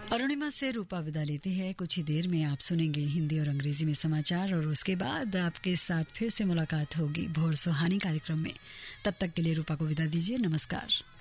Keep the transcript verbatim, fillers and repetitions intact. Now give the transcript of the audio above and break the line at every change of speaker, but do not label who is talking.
अरुणिमा से रूपा विदा लेती है। कुछ ही देर में आप सुनेंगे हिंदी और अंग्रेजी में समाचार और उसके बाद आपके साथ फिर से मुलाकात होगी भोर सुहानी कार्यक्रम में। तब तक के लिए रूपा को विदा दीजिए। नमस्कार।